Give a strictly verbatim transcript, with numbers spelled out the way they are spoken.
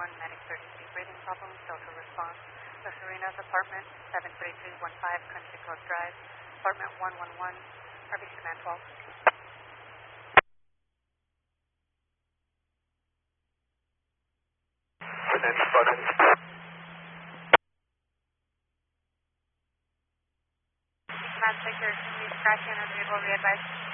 one, medic thirty-three, breathing problems, Delta response. Los Serenas apartment, seven three two one five, Country Club Drive, apartment one one one, R B C command twelve. Command Victor, can we scratch in on the vehicle, be advised?